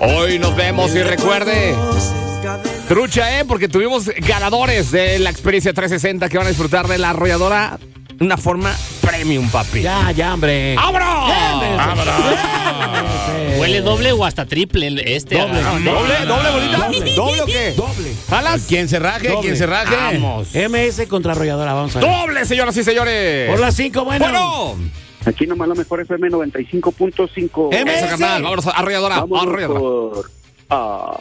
Hoy nos vemos y recuerde, trucha, porque tuvimos ganadores de la experiencia 360 que van a disfrutar de la arrolladora de una forma premium, papi. Ya, hombre. ¡Vámonos! ¿Huele doble o hasta triple ¿Doble, bolita? ¿Doble o qué? Doble. ¿Jalas? ¿Quién se raje? Vamos. MS contra arrolladora, vamos a ver. ¡Doble, señoras y señores! Por las 5, Bueno. Aquí nomás la mejor FM 95.5. Eso, carnal. Vámonos, arrolladora. Vámonos Arrolladora. por